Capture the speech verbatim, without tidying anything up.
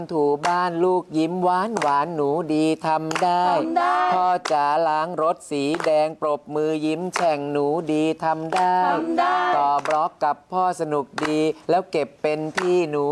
ถูบ้านลูกยิ้มหวานหวานหนูดีทำได้พ่อจ๋าล้างรถสีแดงปรบมือยิ้มแฉ่งหนูดีทำได้ต่อบล็อกกับพ่อสนุกดีแล้วเก็บเป็นที่หนู